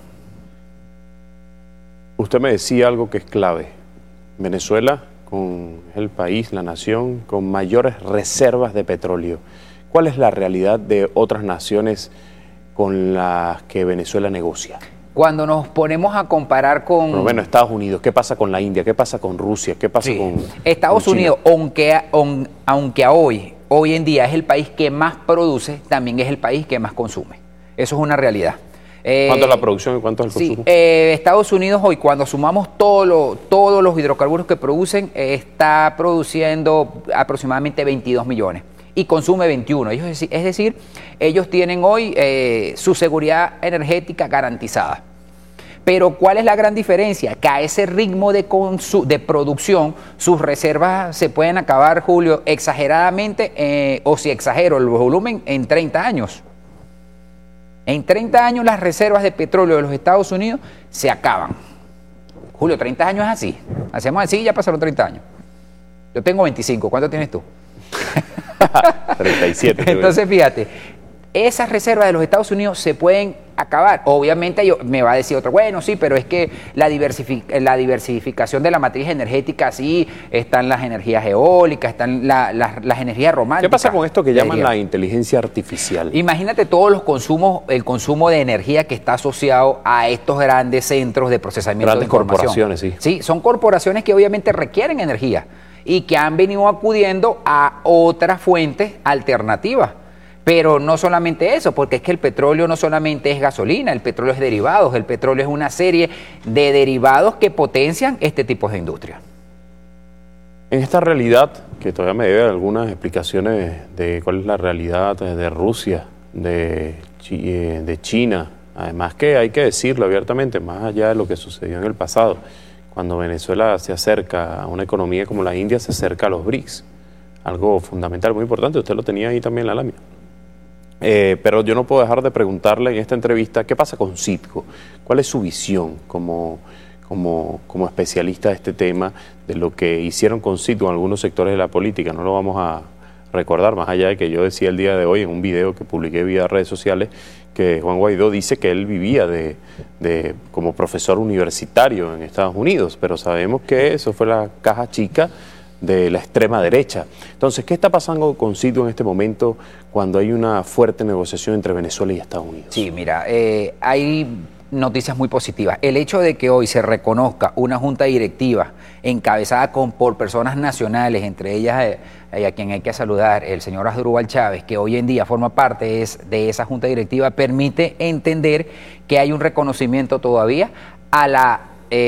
Usted me decía algo que es clave. Venezuela es el país, la nación, con mayores reservas de petróleo. ¿Cuál es la realidad de otras naciones con las que Venezuela negocia? Cuando nos ponemos a comparar con... Por lo menos Estados Unidos, ¿qué pasa con la India? ¿Qué pasa con Rusia? ¿Qué pasa con Estados con Unidos, aunque hoy en día es el país que más produce, también es el país que más consume. Eso es una realidad. ¿Cuánto es la producción y cuánto es el consumo? Estados Unidos hoy, cuando sumamos todos los hidrocarburos que producen, está produciendo aproximadamente 22 millones y consume 21. Es decir, ellos tienen hoy su seguridad energética garantizada. Pero ¿cuál es la gran diferencia? Que a ese ritmo de producción, sus reservas se pueden acabar, Julio, exageradamente, o si exagero el volumen, en 30 años. En 30 años las reservas de petróleo de los Estados Unidos se acaban. Julio, 30 años es así. Hacemos así y ya pasaron 30 años. Yo tengo 25. ¿Cuánto tienes tú? 37. Entonces, fíjate, esas reservas de los Estados Unidos se pueden acabar. Obviamente me va a decir otro, bueno, sí, pero es que la diversificación de la matriz energética, sí, están las energías eólicas, están las energías románticas. ¿Qué pasa con esto que llaman la inteligencia artificial? Imagínate todos los consumos, el consumo de energía que está asociado a estos grandes centros de procesamiento de información. Corporaciones, sí. Sí, son corporaciones que obviamente requieren energía y que han venido acudiendo a otras fuentes alternativas. Pero no solamente eso, porque es que el petróleo no solamente es gasolina, el petróleo es derivados, el petróleo es una serie de derivados que potencian este tipo de industria. En esta realidad, que todavía me debe algunas explicaciones de cuál es la realidad de Rusia, de China, además que hay que decirlo abiertamente, más allá de lo que sucedió en el pasado, cuando Venezuela se acerca a una economía como la India, se acerca a los BRICS, algo fundamental, muy importante, usted lo tenía ahí también en la lámina. Pero yo no puedo dejar de preguntarle en esta entrevista, ¿qué pasa con Citgo? ¿Cuál es su visión como especialista de este tema, de lo que hicieron con Citgo en algunos sectores de la política? No lo vamos a recordar, más allá de que yo decía el día de hoy en un video que publiqué vía redes sociales, que Juan Guaidó dice que él vivía como profesor universitario en Estados Unidos, pero sabemos que eso fue la caja chica de la extrema derecha. Entonces, ¿qué está pasando con Citgo en este momento cuando hay una fuerte negociación entre Venezuela y Estados Unidos? Sí, mira, hay noticias muy positivas. El hecho de que hoy se reconozca una junta directiva encabezada por personas nacionales, entre ellas a quien hay que saludar, el señor Asdrúbal Chávez, que hoy en día forma parte de esa junta directiva, permite entender que hay un reconocimiento todavía a la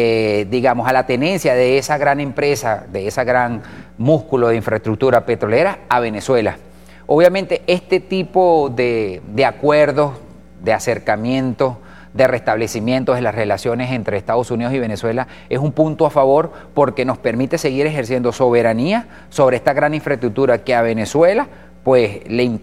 a la tenencia de esa gran empresa, de esa gran músculo de infraestructura petrolera a Venezuela. Obviamente este tipo de acuerdos, de acercamientos, de restablecimientos de las relaciones entre Estados Unidos y Venezuela es un punto a favor porque nos permite seguir ejerciendo soberanía sobre esta gran infraestructura que a Venezuela pues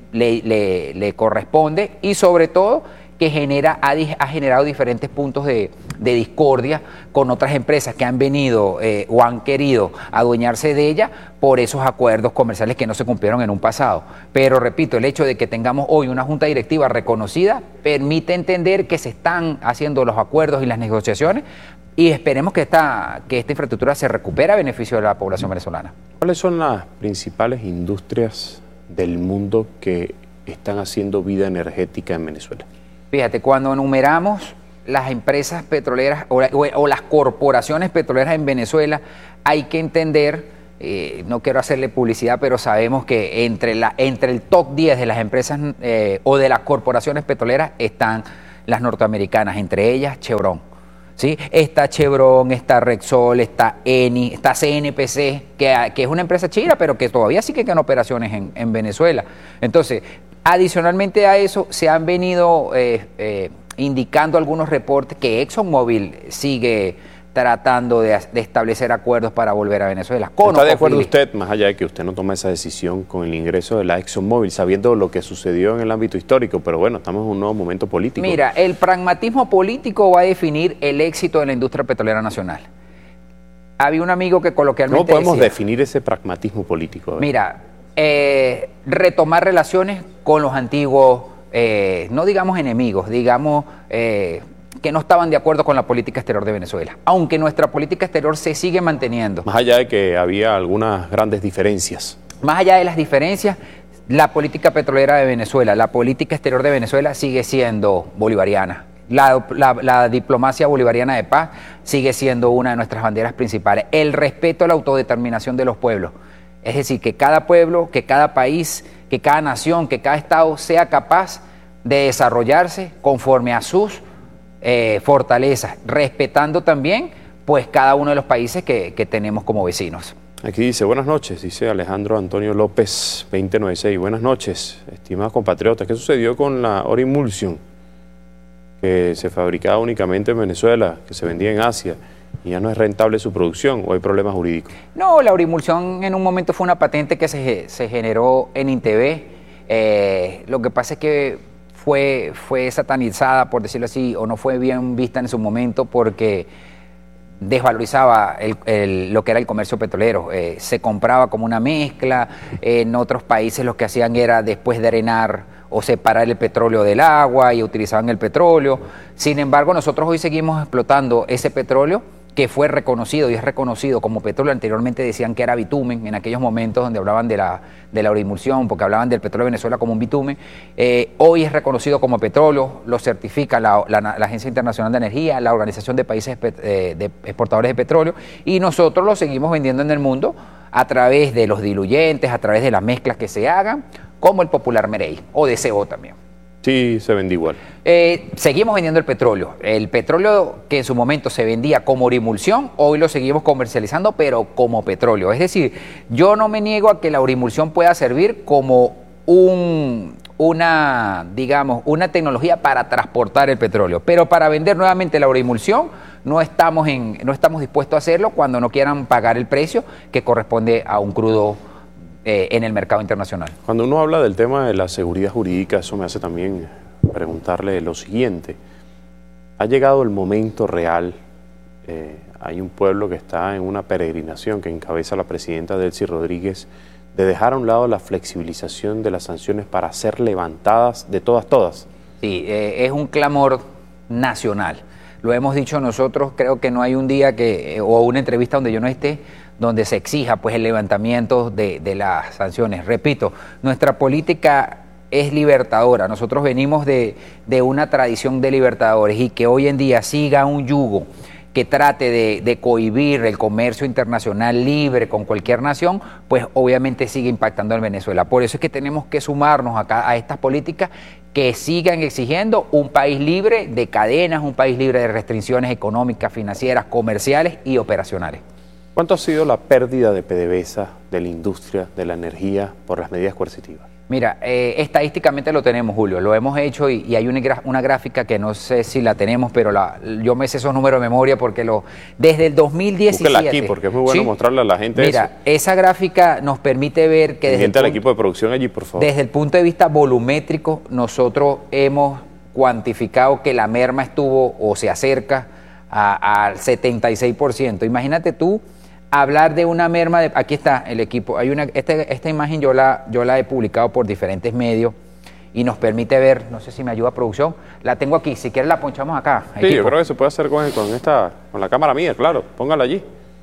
le corresponde y sobre todo que ha generado diferentes puntos de discordia con otras empresas que han venido o han querido adueñarse de ella por esos acuerdos comerciales que no se cumplieron en un pasado. Pero repito, el hecho de que tengamos hoy una junta directiva reconocida permite entender que se están haciendo los acuerdos y las negociaciones y esperemos que esta infraestructura se recupere a beneficio de la población venezolana. ¿Cuáles son las principales industrias del mundo que están haciendo vida energética en Venezuela? Fíjate, cuando enumeramos las empresas petroleras o las corporaciones petroleras en Venezuela, hay que entender, no quiero hacerle publicidad, pero sabemos que entre el top 10 de las empresas o de las corporaciones petroleras están las norteamericanas, entre ellas Chevron. ¿Sí? Está Chevron, está Repsol, está Eni, está CNPC, que es una empresa china, pero que todavía sigue en operaciones en Venezuela. Entonces, Adicionalmente a eso, se han venido indicando algunos reportes que ExxonMobil sigue tratando de establecer acuerdos para volver a Venezuela. ¿Está de acuerdo usted, más allá de que usted no toma esa decisión con el ingreso de la ExxonMobil, sabiendo lo que sucedió en el ámbito histórico, pero bueno, estamos en un nuevo momento político? Mira, el pragmatismo político va a definir el éxito de la industria petrolera nacional. Había un amigo que coloquialmente ¿Cómo podemos decía, definir ese pragmatismo político? Mira, retomar relaciones con los antiguos, no digamos enemigos, digamos que no estaban de acuerdo con la política exterior de Venezuela, aunque nuestra política exterior se sigue manteniendo. Más allá de que había algunas grandes diferencias. Más allá de las diferencias, la política petrolera de Venezuela, la política exterior de Venezuela sigue siendo bolivariana. La diplomacia bolivariana de paz sigue siendo una de nuestras banderas principales. El respeto a la autodeterminación de los pueblos. Es decir, que cada pueblo, que cada país, que cada nación, que cada estado sea capaz de desarrollarse conforme a sus fortalezas, respetando también pues cada uno de los países que tenemos como vecinos. Aquí dice, buenas noches, dice Alejandro Antonio López 2096, buenas noches, estimados compatriotas, ¿qué sucedió con la Orimulsion? Que se fabricaba únicamente en Venezuela, que se vendía en Asia, y ya no es rentable su producción, ¿o hay problemas jurídicos? No, la Orimulsion en un momento fue una patente que se generó en INTV, lo que pasa es que fue satanizada, por decirlo así, o no fue bien vista en su momento porque desvalorizaba lo que era el comercio petrolero. Se compraba como una mezcla, en otros países lo que hacían era después drenar o separar el petróleo del agua y utilizaban el petróleo. Sin embargo, nosotros hoy seguimos explotando ese petróleo que fue reconocido y es reconocido como petróleo. Anteriormente decían que era bitumen, en aquellos momentos donde hablaban de la Orimulsion, porque hablaban del petróleo de Venezuela como un bitumen. Hoy es reconocido como petróleo, lo certifica la Agencia Internacional de Energía, la Organización de Países de Exportadores de Petróleo, y nosotros lo seguimos vendiendo en el mundo a través de los diluyentes, a través de las mezclas que se hagan, como el popular Merey, o DCO también. Sí, se vende igual. Seguimos vendiendo el petróleo. El petróleo que en su momento se vendía como Orimulsion, hoy lo seguimos comercializando, pero como petróleo. Es decir, yo no me niego a que la Orimulsion pueda servir como una tecnología para transportar el petróleo. Pero para vender nuevamente la Orimulsion no estamos dispuestos a hacerlo cuando no quieran pagar el precio que corresponde a un crudo en el mercado internacional. Cuando uno habla del tema de la seguridad jurídica, eso me hace también preguntarle lo siguiente. Ha llegado el momento real, hay un pueblo que está en una peregrinación que encabeza la presidenta Delcy Rodríguez, de dejar a un lado la flexibilización de las sanciones para ser levantadas de todas. Sí, es un clamor nacional. Lo hemos dicho nosotros, creo que no hay un día o una entrevista donde yo no esté, donde se exija pues el levantamiento de las sanciones. Repito, nuestra política es libertadora. Nosotros venimos de una tradición de libertadores, y que hoy en día siga un yugo que trate de cohibir el comercio internacional libre con cualquier nación, pues obviamente sigue impactando en Venezuela. Por eso es que tenemos que sumarnos acá a estas políticas que sigan exigiendo un país libre de cadenas, un país libre de restricciones económicas, financieras, comerciales y operacionales. ¿Cuánto ha sido la pérdida de PDVSA, de la industria, de la energía, por las medidas coercitivas? Mira, estadísticamente lo tenemos, Julio, lo hemos hecho y hay una gráfica que no sé si la tenemos, pero yo me sé esos números de memoria porque desde el 2017... Búsquela aquí porque es muy bueno, ¿sí?, mostrarle a la gente. Mira, eso. Esa gráfica nos permite ver que... Gente al equipo de producción allí, por favor. Desde el punto de vista volumétrico, nosotros hemos cuantificado que la merma estuvo o se acerca al 76%. Imagínate tú hablar de una merma de... Aquí está el equipo. Esta imagen yo la he publicado por diferentes medios y nos permite ver, no sé si me ayuda producción, la tengo aquí, si quieres la ponchamos acá. Sí, equipo. Yo creo que se puede hacer con la cámara mía, claro, póngala allí.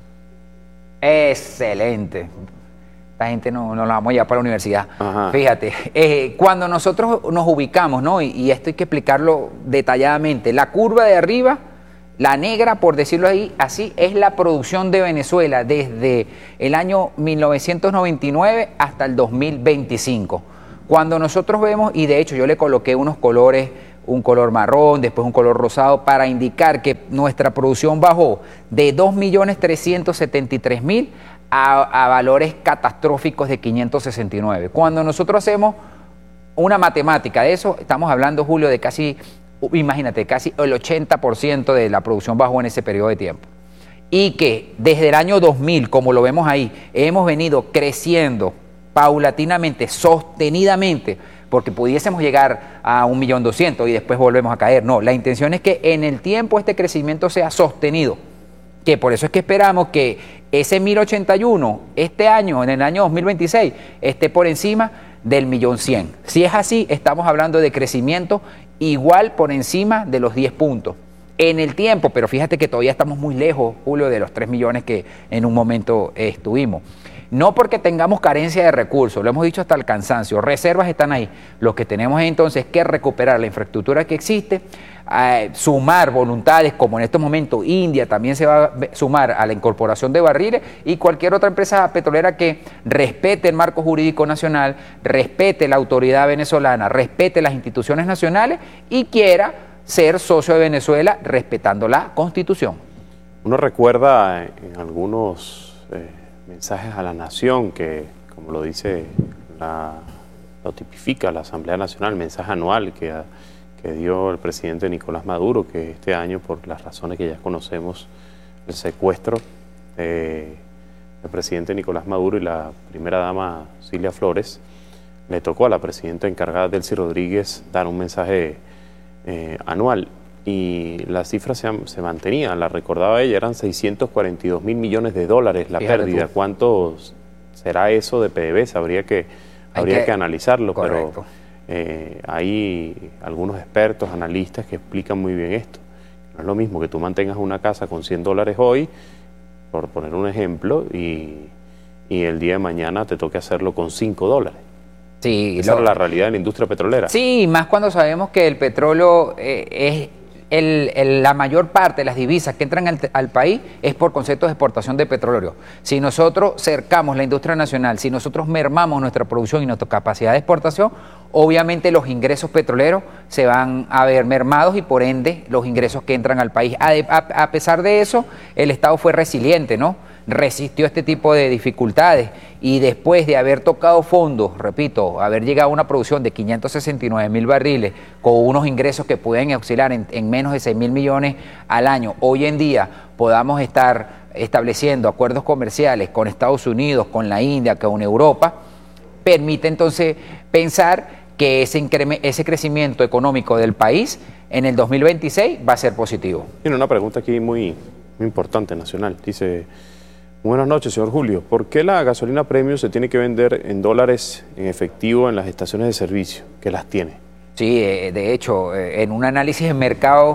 Excelente. Esta gente no la vamos a llevar para la universidad. Ajá. Fíjate, cuando nosotros nos ubicamos, ¿no? Y esto hay que explicarlo detalladamente, la curva de arriba, la negra, por decirlo así, es la producción de Venezuela desde el año 1999 hasta el 2025. Cuando nosotros vemos, y de hecho yo le coloqué unos colores, un color marrón, después un color rosado, para indicar que nuestra producción bajó de 2.373.000 a valores catastróficos de 569. Cuando nosotros hacemos una matemática de eso, estamos hablando, Julio, de casi, imagínate, casi el 80% de la producción bajó en ese periodo de tiempo. Y que desde el año 2000, como lo vemos ahí, hemos venido creciendo paulatinamente, sostenidamente, porque pudiésemos llegar a 1.200.000 y después volvemos a caer. No, la intención es que en el tiempo este crecimiento sea sostenido, que por eso es que esperamos que ese 1.081 este año, en el año 2026, esté por encima del 1.100.000. Si es así, estamos hablando de crecimiento igual por encima de los 10 puntos en el tiempo, pero fíjate que todavía estamos muy lejos, Julio, de los 3 millones que en un momento estuvimos. No porque tengamos carencia de recursos, lo hemos dicho hasta el cansancio, reservas están ahí. Lo que tenemos es entonces que recuperar la infraestructura que existe, sumar voluntades, como en estos momentos India también se va a sumar a la incorporación de barriles, y cualquier otra empresa petrolera que respete el marco jurídico nacional, respete la autoridad venezolana, respete las instituciones nacionales y quiera ser socio de Venezuela respetando la Constitución. Uno recuerda en algunos mensajes a la nación que, como lo dice, lo tipifica la Asamblea Nacional, el mensaje anual que dio el presidente Nicolás Maduro, que este año, por las razones que ya conocemos, el secuestro del presidente Nicolás Maduro y la primera dama Cilia Flores, le tocó a la presidenta encargada Delcy Rodríguez dar un mensaje anual, y la cifra se mantenía, la recordaba ella, eran 642.000 millones de dólares la pérdida. ¿Cuánto será eso de PDVSA? Habría que analizarlo, correcto. Pero hay algunos expertos, analistas que explican muy bien esto. No es lo mismo que tú mantengas una casa con $100 hoy, por poner un ejemplo, y el día de mañana te toque hacerlo con $5. Sí, esa era la realidad de la industria petrolera. Sí, más cuando sabemos que el petróleo es la mayor parte de las divisas que entran al país es por concepto de exportación de petróleo. Si nosotros cercamos la industria nacional, si nosotros mermamos nuestra producción y nuestra capacidad de exportación, obviamente los ingresos petroleros se van a ver mermados y por ende los ingresos que entran al país. A pesar de eso, el Estado fue resiliente, ¿no? Resistió este tipo de dificultades y después de haber tocado fondos, repito, haber llegado a una producción de 569.000 barriles con unos ingresos que pueden oscilar en menos de 6.000 millones al año, hoy en día podamos estar estableciendo acuerdos comerciales con Estados Unidos, con la India, con Europa, permite entonces pensar que ese crecimiento económico del país en el 2026 va a ser positivo. Tiene una pregunta aquí muy importante, nacional. Dice: buenas noches, señor Julio. ¿Por qué la gasolina premium se tiene que vender en dólares en efectivo en las estaciones de servicio, que las tiene? Sí, de hecho, en un análisis de mercado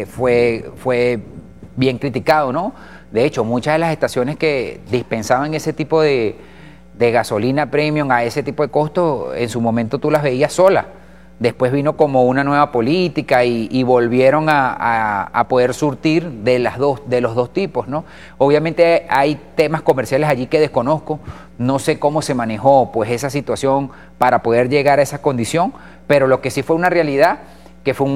fue bien criticado, ¿no? De hecho, muchas de las estaciones que dispensaban ese tipo de gasolina premium a ese tipo de costo, en su momento tú las veías solas. Después vino como una nueva política y volvieron a poder surtir de los dos tipos, ¿no? Obviamente hay temas comerciales allí que desconozco, no sé cómo se manejó pues esa situación para poder llegar a esa condición, pero lo que sí fue una realidad, que fue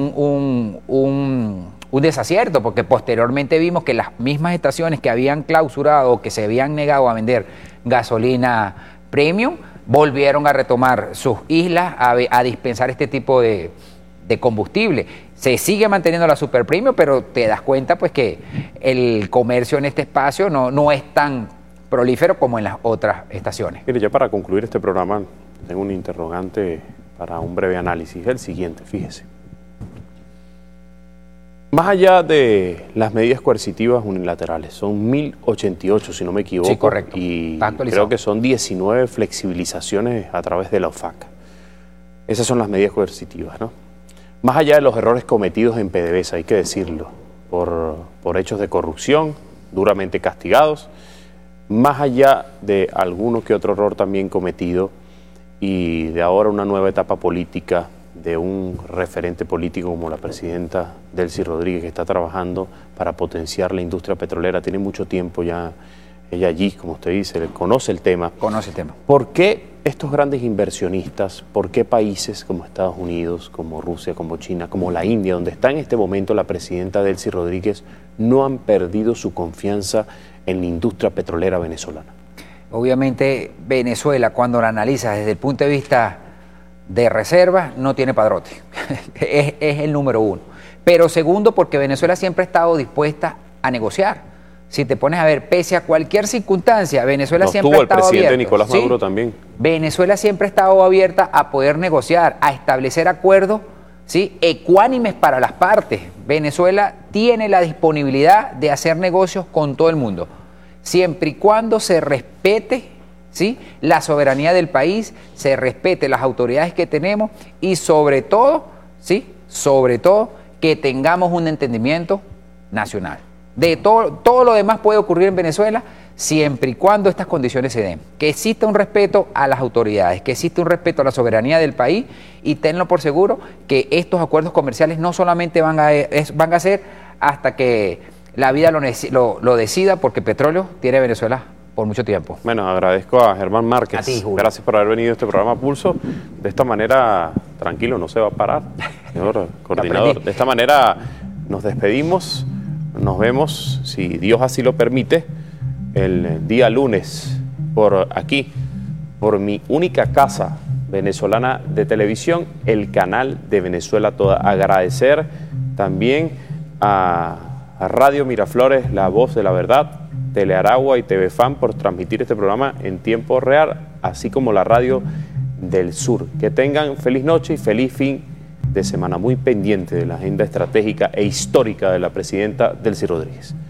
un desacierto, porque posteriormente vimos que las mismas estaciones que habían clausurado o que se habían negado a vender gasolina premium, volvieron a retomar sus islas a dispensar este tipo de combustible. Se sigue manteniendo la super premium, pero te das cuenta pues que el comercio en este espacio no es tan prolífero como en las otras estaciones. Mire, ya para concluir este programa, tengo un interrogante para un breve análisis. Es el siguiente, fíjese. Más allá de las medidas coercitivas unilaterales, son 1.088, si no me equivoco. Sí, correcto. Y creo que son 19 flexibilizaciones a través de la OFAC. Esas son las medidas coercitivas, ¿no? Más allá de los errores cometidos en PDVSA, hay que decirlo, por hechos de corrupción, duramente castigados, más allá de alguno que otro error también cometido y de ahora una nueva etapa política de un referente político como la presidenta Delcy Rodríguez, que está trabajando para potenciar la industria petrolera, tiene mucho tiempo ya ella allí, como usted dice, conoce el tema. Conoce el tema. ¿Por qué estos grandes inversionistas, por qué países como Estados Unidos, como Rusia, como China, como la India, donde está en este momento la presidenta Delcy Rodríguez, no han perdido su confianza en la industria petrolera venezolana? Obviamente Venezuela, cuando la analiza desde el punto de vista de reservas no tiene padrote. es el número uno. Pero segundo, porque Venezuela siempre ha estado dispuesta a negociar. Si te pones a ver, pese a cualquier circunstancia, Venezuela siempre ha estado abierta. El presidente Nicolás Maduro también. Venezuela siempre ha estado abierta a poder negociar, a establecer acuerdos, ¿sí?, ecuánimes para las partes. Venezuela tiene la disponibilidad de hacer negocios con todo el mundo, siempre y cuando se respete, ¿sí?, la soberanía del país, se respete las autoridades que tenemos y sobre todo, ¿sí?, sobre todo que tengamos un entendimiento nacional. De todo lo demás puede ocurrir en Venezuela siempre y cuando estas condiciones se den. Que exista un respeto a las autoridades, que exista un respeto a la soberanía del país y tenlo por seguro que estos acuerdos comerciales no solamente van a ser hasta que la vida lo decida, porque petróleo tiene Venezuela por mucho tiempo. Bueno, agradezco a Germán Márquez. A ti, Julio. Gracias por haber venido a este programa Pulso. De esta manera, tranquilo, no se va a parar, señor coordinador. De esta manera nos despedimos. Nos vemos, si Dios así lo permite, el día lunes por aquí, por mi única casa venezolana de televisión, el canal de Venezuela Toda. Agradecer también a Radio Miraflores, La Voz de la Verdad, Telearagua y TV Fan por transmitir este programa en tiempo real, así como la Radio del Sur. Que tengan feliz noche y feliz fin de semana, muy pendiente de la agenda estratégica e histórica de la presidenta Delcy Rodríguez.